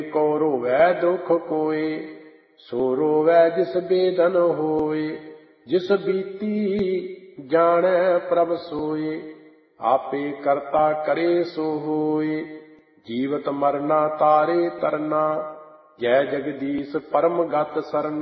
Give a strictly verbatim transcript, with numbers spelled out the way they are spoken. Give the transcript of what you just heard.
को रोवै दुख कोय, सो रोवै जिस बेदन होय। जिस बीती जानै प्रभ सोय, आपे करता करे सो होय। जीवत मरना तारे तरना, जय जगदीश परम गत सरना।